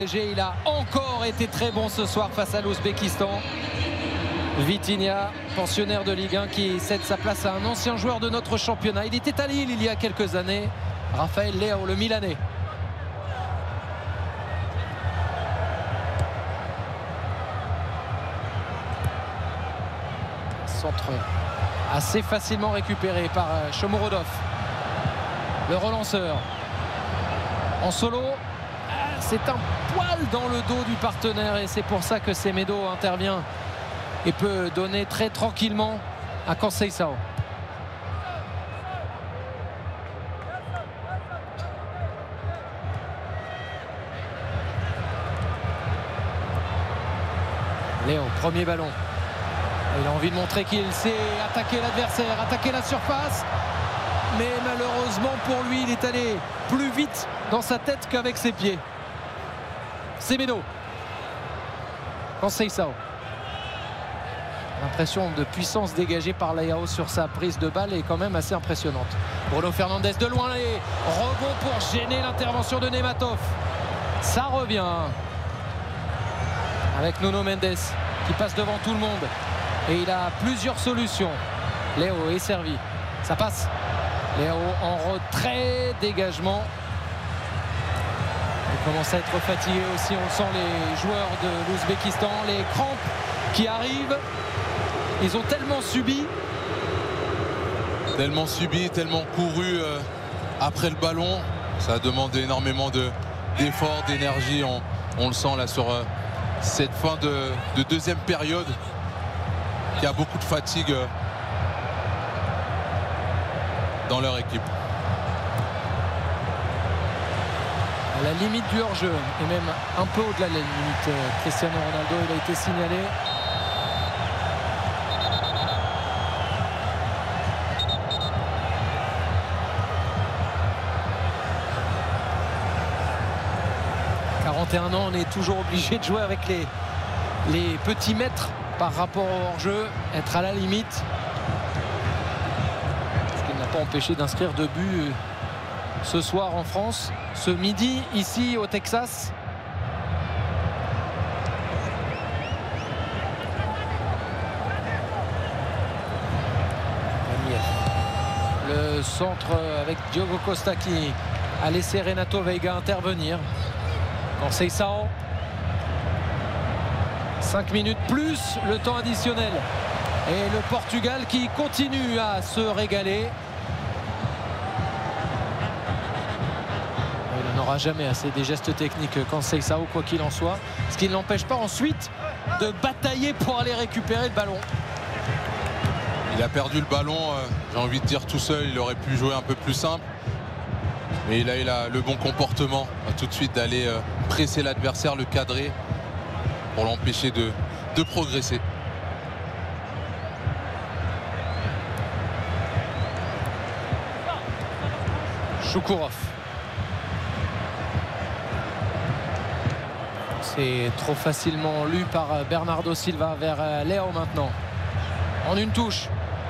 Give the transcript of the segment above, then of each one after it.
Il a encore été très bon ce soir face à l'Ouzbékistan. Vitinha, pensionnaire de Ligue 1, qui cède sa place à un ancien joueur de notre championnat. Il était à Lille il y a quelques années, Raphaël Leao, le Milanais. Centre assez facilement récupéré par Shomurodov. Le relanceur en solo. C'est un poil dans le dos du partenaire et c'est pour ça que Semedo intervient et peut donner très tranquillement à Conceição. Léo, premier ballon. Il a envie de montrer qu'il sait attaquer l'adversaire, attaquer la surface. Mais malheureusement pour lui, il est allé plus vite dans sa tête qu'avec ses pieds. Semedo. Conceição. L'impression de puissance dégagée par Leao sur sa prise de balle est quand même assez impressionnante. Bruno Fernandes de loin et rebond pour gêner l'intervention de Nematov. Ça revient avec Nuno Mendes qui passe devant tout le monde et il a plusieurs solutions. Léo est servi. Ça passe. Léo en retrait, dégagement. Il commence à être fatigué aussi, on le sent, les joueurs de l'Ouzbékistan. Les crampes qui arrivent, ils ont tellement subi. Tellement couru après le ballon. Ça a demandé énormément d'efforts, d'énergie. On le sent là sur cette fin de deuxième période. Il y a beaucoup de fatigue dans leur équipe. À la limite du hors-jeu et même un peu au-delà de la limite, Cristiano Ronaldo, il a été signalé. À 41 ans, on est toujours obligé de jouer avec les petits mètres par rapport au hors-jeu, être à la limite. Ce qui n'a pas empêché d'inscrire 2 buts ce soir en France, ce midi ici au Texas. Le centre avec Diogo Costa qui a laissé Renato Veiga intervenir. Conceição. 5 minutes plus le temps additionnel. Et le Portugal qui continue à se régaler. Il n'aura jamais assez des gestes techniques Conceição, quoi qu'il en soit. Ce qui ne l'empêche pas ensuite de batailler pour aller récupérer le ballon. Il a perdu le ballon, j'ai envie de dire tout seul, il aurait pu jouer un peu plus simple. Mais il a eu le bon comportement tout de suite d'aller presser l'adversaire, le cadrer pour l'empêcher de progresser. Choukourov. C'est trop facilement lu par Bernardo Silva vers Léo maintenant. En une touche.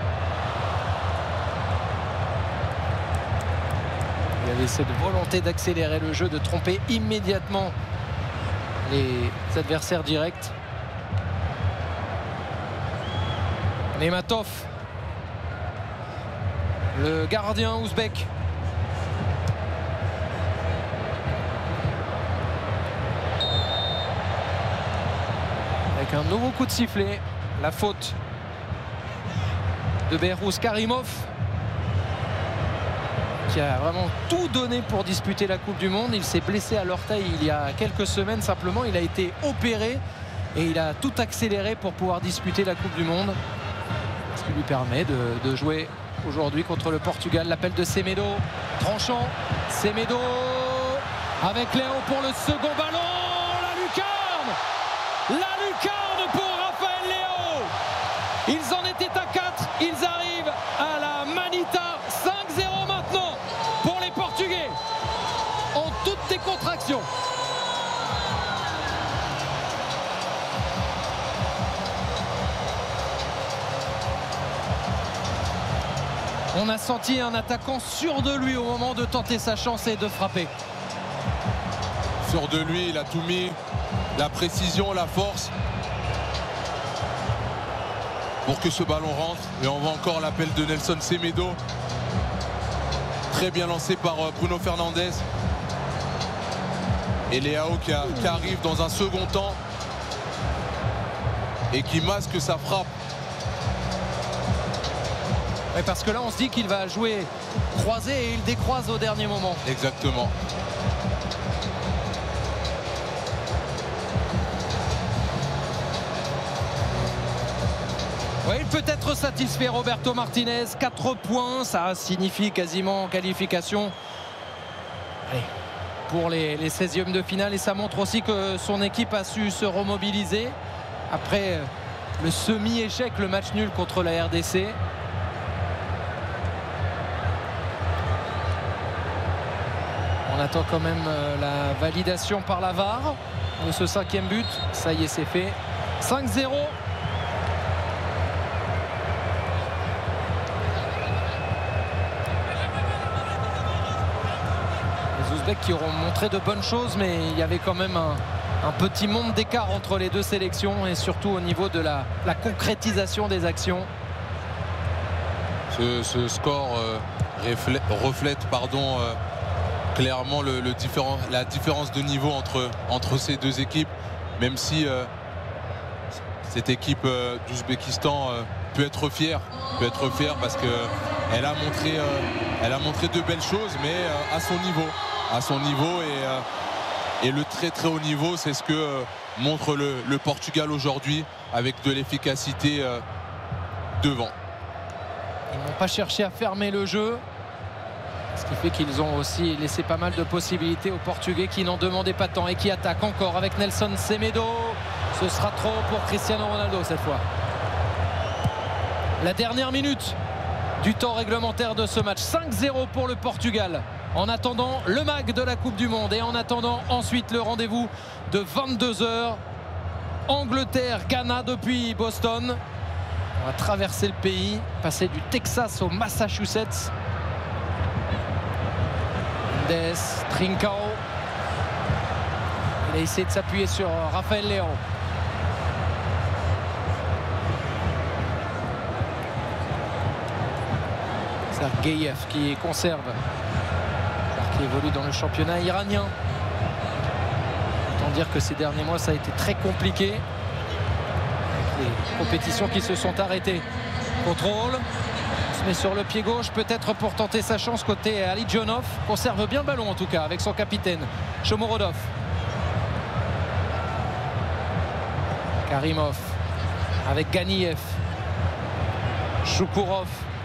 Il y avait cette volonté d'accélérer le jeu, de tromper immédiatement les adversaires directs. Nematov. Le gardien ouzbek. Avec un nouveau coup de sifflet, la faute de Behruz Karimov qui a vraiment tout donné pour disputer la Coupe du Monde. Il s'est blessé à l'orteil il y a quelques semaines simplement. Il a été opéré et il a tout accéléré pour pouvoir disputer la Coupe du Monde. Ce qui lui permet de jouer aujourd'hui contre le Portugal. L'appel de Semedo, tranchant. Semedo avec Léo pour le second ballon. La lucarne! La lucarne pour Raphaël Leao. Ils en étaient à 4. Ils arrivent à la Manita. 5-0 maintenant pour les Portugais. En toute décontraction. On a senti un attaquant sûr de lui au moment de tenter sa chance et de frapper. sûr de lui, il a tout mis, la précision, la force pour que ce ballon rentre. Et on voit encore l'appel de Nelson Semedo, très bien lancé par Bruno Fernandes. Et Leao qui arrive dans un second temps et qui masque sa frappe. Ouais, parce que là on se dit qu'il va jouer croisé et il décroise au dernier moment. Exactement. Oui, il peut être satisfait Roberto Martinez. 4 points, ça signifie quasiment qualification. Allez, pour les 16e de finale, et ça montre aussi que son équipe a su se remobiliser après le semi-échec, le match nul contre la RDC. On attend quand même la validation par la VAR de ce 5e but. Ça y est, c'est fait. 5-0. Les Ouzbeks qui auront montré de bonnes choses, mais il y avait quand même un petit monde d'écart entre les deux sélections, et surtout au niveau de la concrétisation des actions. Ce score reflète clairement la différence de niveau entre ces deux équipes, même si cette équipe d'Ouzbékistan peut être fière parce qu'elle a montré de belles choses, mais à son niveau et le très très haut niveau, c'est ce que montre le Portugal aujourd'hui, avec de l'efficacité devant. Ils n'ont pas cherché à fermer le jeu, ce qui fait qu'ils ont aussi laissé pas mal de possibilités aux Portugais qui n'en demandaient pas tant et qui attaquent encore avec Nelson Semedo. Ce sera trop pour Cristiano Ronaldo cette fois. La dernière minute du temps réglementaire de ce match. 5-0 pour le Portugal. En attendant le MAG de la Coupe du Monde et en attendant ensuite le rendez-vous de 22 h. Angleterre-Ghana depuis Boston. On va traverser le pays, passer du Texas au Massachusetts. Mendes, Trincao. Il a essayé de s'appuyer sur Rafael Leao. Sergeyev qui conserve, qui évolue dans le championnat iranien. Autant dire que ces derniers mois ça a été très compliqué, avec les compétitions qui se sont arrêtées. Contrôle, on se met sur le pied gauche peut-être pour tenter sa chance côté Ali Djonov. Conserve bien le ballon en tout cas avec son capitaine Shomorodov. Karimov avec Ganiev, Choukourov.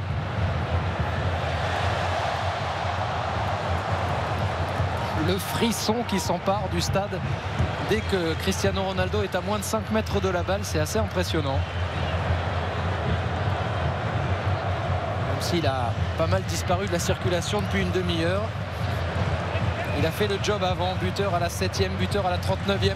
Le frisson qui s'empare du stade dès que Cristiano Ronaldo est à moins de 5 mètres de la balle, c'est assez impressionnant. Même s'il a pas mal disparu de la circulation depuis une demi-heure. Il a fait le job avant, buteur à la 7e, buteur à la 39e.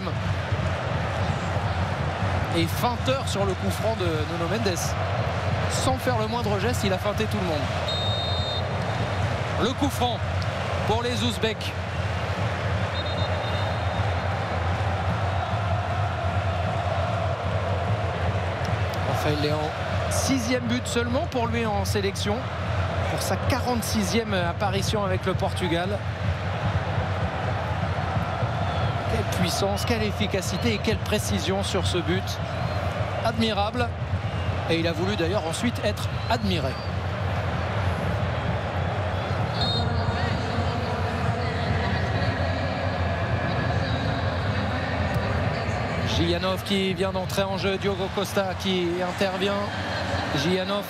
Et feinteur sur le coup franc de Nuno Mendes. Sans faire le moindre geste, il a feinté tout le monde. Le coup franc pour les Ouzbeks. Rafael Leao, 6e but seulement pour lui en sélection, pour sa 46e apparition avec le Portugal. Quelle puissance, quelle efficacité et quelle précision sur ce but. Admirable. Et il a voulu d'ailleurs ensuite être admiré. Gianov qui vient d'entrer en jeu, Diogo Costa qui intervient, Gianov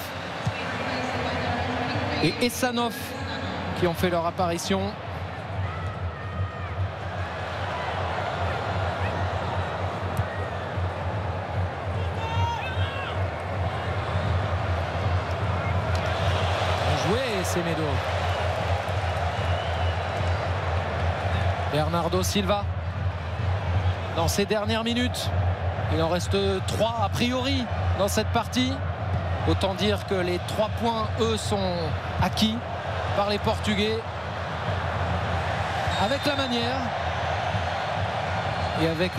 et Essanov qui ont fait leur apparition. Joué Semedo. Bernardo Silva. Dans ces dernières minutes, il en reste 3 a priori dans cette partie. Autant dire que les 3 points, eux, sont acquis par les Portugais. Avec la manière. et avec